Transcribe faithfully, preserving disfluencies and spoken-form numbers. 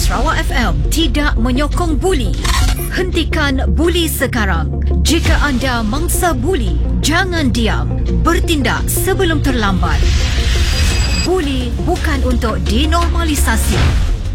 Sarawak F M tidak menyokong buli. Hentikan buli sekarang. Jika anda mangsa buli, jangan diam. Bertindak sebelum terlambat. Buli bukan untuk dinormalisasi.